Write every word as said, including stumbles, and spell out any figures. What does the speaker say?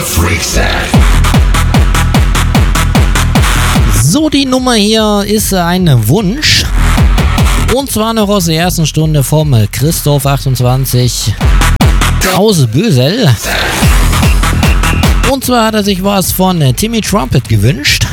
So, die Nummer hier ist ein Wunsch. Und zwar noch aus der ersten Stunde vom Christoph achtundzwanzig aus Bösel. Und zwar hat er sich was von Timmy Trumpet gewünscht.